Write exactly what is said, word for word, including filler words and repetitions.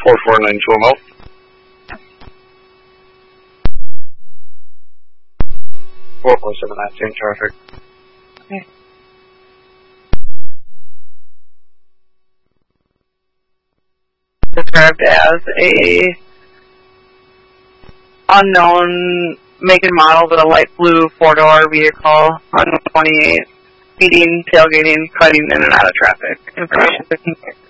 four four nine two M L. four four seven nine, same traffic. Okay. Described as a unknown make and model, but a light blue four-door vehicle on twenty-eight, speeding, tailgating, cutting in and out of traffic. Information fifteen.